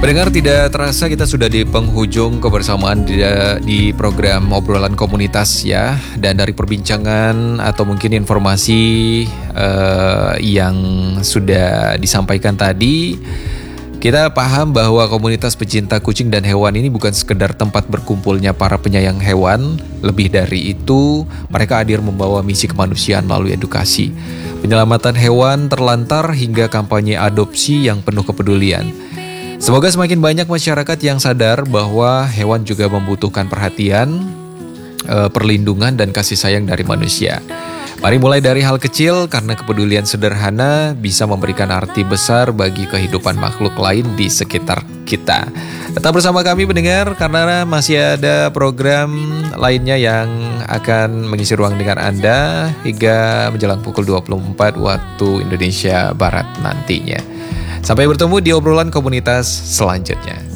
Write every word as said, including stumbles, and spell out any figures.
Pendengar, tidak terasa kita sudah di penghujung kebersamaan di, di program obrolan komunitas ya. Dan dari perbincangan atau mungkin informasi uh, yang sudah disampaikan tadi, kita paham bahwa komunitas pecinta kucing dan hewan ini bukan sekedar tempat berkumpulnya para penyayang hewan. Lebih dari itu, mereka hadir membawa misi kemanusiaan melalui edukasi, penyelamatan hewan terlantar hingga kampanye adopsi yang penuh kepedulian. Semoga semakin banyak masyarakat yang sadar bahwa hewan juga membutuhkan perhatian, perlindungan, dan kasih sayang dari manusia. Mari mulai dari hal kecil, karena kepedulian sederhana bisa memberikan arti besar bagi kehidupan makhluk lain di sekitar kita. Tetap bersama kami pendengar, karena masih ada program lainnya yang akan mengisi ruang dengar Anda hingga menjelang pukul dua puluh empat waktu Indonesia Barat nantinya. Sampai bertemu di obrolan komunitas selanjutnya.